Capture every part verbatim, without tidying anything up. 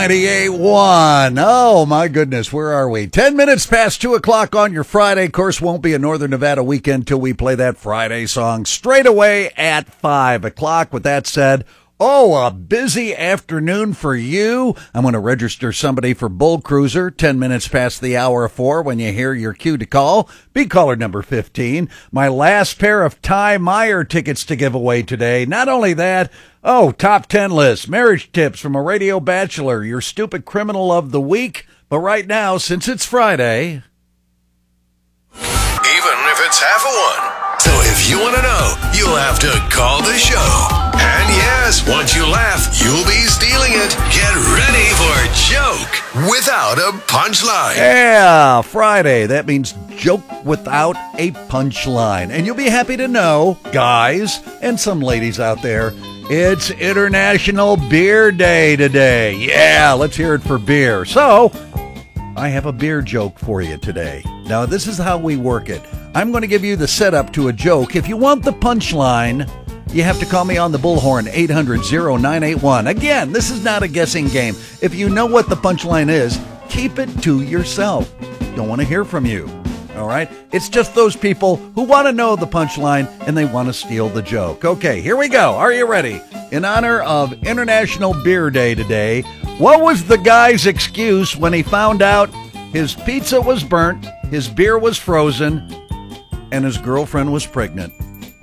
ninety-eight point one. Oh, my goodness. Where are we? Ten minutes past two o'clock on your Friday. Of course, won't be a Northern Nevada weekend till we play that Friday song straight away at five o'clock. With that said, oh, a busy afternoon for you. I'm going to register somebody for Bull Cruiser ten minutes past the hour of four when you hear your cue to call. Be caller number fifteen. My last pair of Ty Meyer tickets to give away today. Not only that, oh, top ten list, marriage tips from a radio bachelor, your stupid criminal of the week. But right now, since it's Friday, even if it's half a one. So if you want to know, you'll have to call the show. And yes, once you laugh, you'll be stealing it. Get ready for a joke without a punchline. Yeah, Friday. That means joke without a punchline. And you'll be happy to know, guys, and some ladies out there, it's International Beer Day today. Yeah, let's hear it for beer. So, I have a beer joke for you today. Now, this is how we work it. I'm going to give you the setup to a joke. If you want the punchline, you have to call me on the bullhorn, eight hundred, oh nine eight one. Again, this is not a guessing game. If you know what the punchline is, keep it to yourself. Don't want to hear from you. All right? It's just those people who want to know the punchline and they want to steal the joke. Okay, here we go. Are you ready? In honor of International Beer Day today, what was the guy's excuse when he found out his pizza was burnt, his beer was frozen, and his girlfriend was pregnant?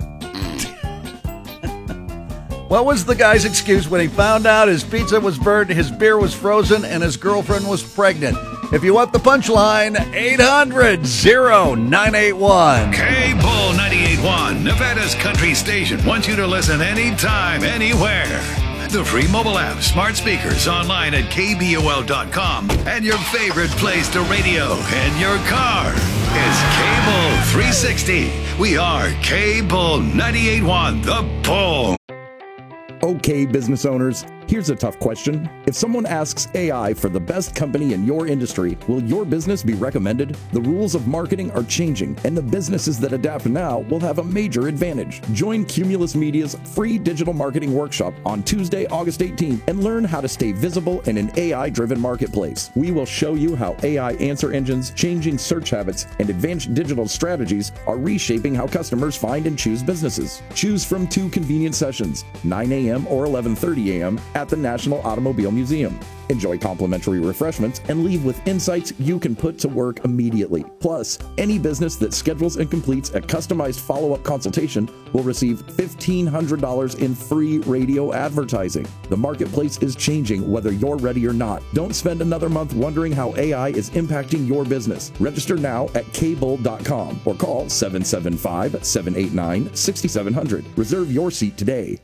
What was the guy's excuse when he found out his pizza was burnt, his beer was frozen, and his girlfriend was pregnant? If you want the punchline, eight hundred, oh nine eight one. K-Bull ninety-eight point one, Nevada's country station, wants you to listen anytime, anywhere. The free mobile app, smart speakers, online at K B O L dot com, and your favorite place to radio in your car is K-Bull three sixty. We are K-Bull ninety-eight point one, the Bull. Okay, business owners, here's a tough question. If someone asks A I for the best company in your industry, will your business be recommended? The rules of marketing are changing, and the businesses that adapt now will have a major advantage. Join Cumulus Media's free digital marketing workshop on Tuesday, August eighteenth, and learn how to stay visible in an A I-driven marketplace. We will show you how A I answer engines, changing search habits, and advanced digital strategies are reshaping how customers find and choose businesses. Choose from two convenient sessions, nine a.m. or eleven thirty a.m. at the National Automobile Museum. Enjoy complimentary refreshments and leave with insights you can put to work immediately. Plus, any business that schedules and completes a customized follow-up consultation will receive fifteen hundred dollars in free radio advertising. The marketplace is changing whether you're ready or not. Don't spend another month wondering how A I is impacting your business. Register now at K bull dot com or call seven seven five, seven eight nine, six seven zero zero. Reserve your seat today.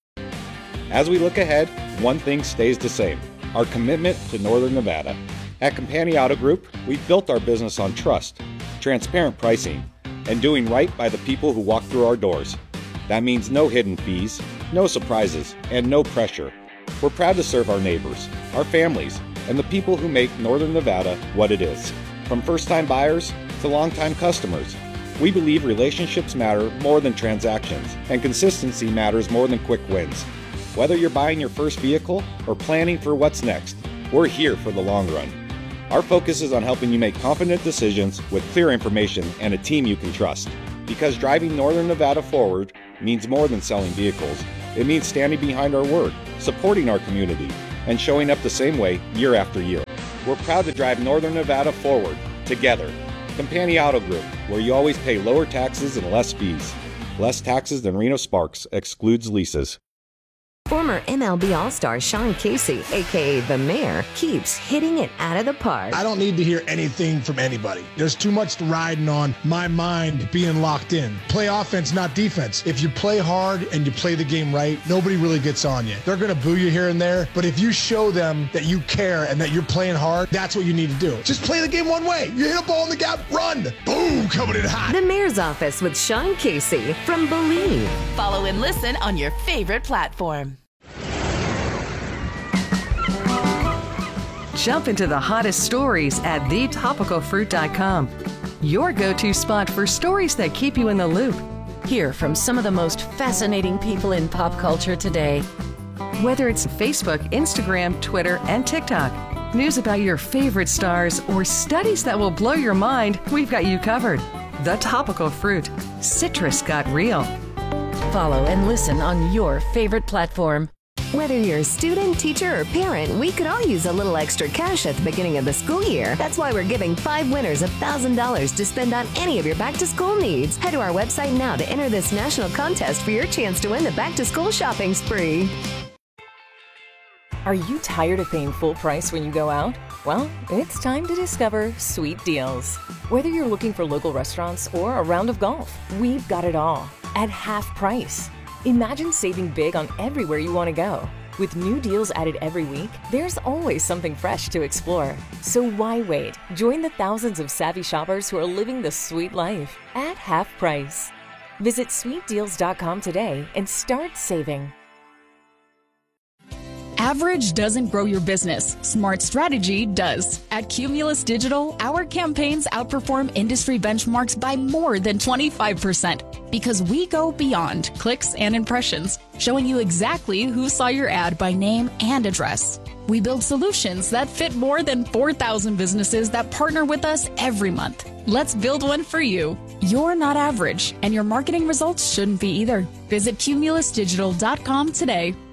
As we look ahead, one thing stays the same: our commitment to Northern Nevada. At Campani Auto Group, we've built our business on trust, transparent pricing, and doing right by the people who walk through our doors. That means no hidden fees, no surprises, and no pressure. We're proud to serve our neighbors, our families, and the people who make Northern Nevada what it is. From first-time buyers to long-time customers, we believe relationships matter more than transactions, and consistency matters more than quick wins. Whether you're buying your first vehicle or planning for what's next, we're here for the long run. Our focus is on helping you make confident decisions with clear information and a team you can trust. Because driving Northern Nevada forward means more than selling vehicles. It means standing behind our word, supporting our community, and showing up the same way year after year. We're proud to drive Northern Nevada forward, together. Campani Auto Group, where you always pay lower taxes and less fees. Less taxes than Reno Sparks, excludes leases. Former M L B All-Star Sean Casey, a k a. The Mayor, keeps hitting it out of the park. I don't need to hear anything from anybody. There's too much riding on my mind being locked in. Play offense, not defense. If you play hard and you play the game right, nobody really gets on you. They're going to boo you here and there, but if you show them that you care and that you're playing hard, that's what you need to do. Just play the game one way. You hit a ball in the gap, run. Boom, coming in hot. The Mayor's Office with Sean Casey from Believe. Follow and listen on your favorite platform. Jump into the hottest stories at the topical fruit dot com. Your go-to spot for stories that keep you in the loop. Hear from some of the most fascinating people in pop culture today. Whether it's Facebook, Instagram, Twitter, and TikTok, news about your favorite stars, or studies that will blow your mind, we've got you covered. The Topical Fruit. Citrus got real. Follow and listen on your favorite platform. Whether you're a student, teacher, or parent, we could all use a little extra cash at the beginning of the school year. That's why we're giving five winners one thousand dollars to spend on any of your back-to-school needs. Head to our website now to enter this national contest for your chance to win the back-to-school shopping spree. Are you tired of paying full price when you go out? Well, it's time to discover Sweet Deals. Whether you're looking for local restaurants or a round of golf, we've got it all at half price. Imagine saving big on everywhere you want to go. With new deals added every week, there's always something fresh to explore. So why wait? Join the thousands of savvy shoppers who are living the sweet life at half price. Visit sweet deals dot com today and start saving. Average doesn't grow your business. Smart strategy does. At Cumulus Digital, our campaigns outperform industry benchmarks by more than twenty-five percent because we go beyond clicks and impressions, showing you exactly who saw your ad by name and address. We build solutions that fit more than four thousand businesses that partner with us every month. Let's build one for you. You're not average, and your marketing results shouldn't be either. Visit cumulus digital dot com today.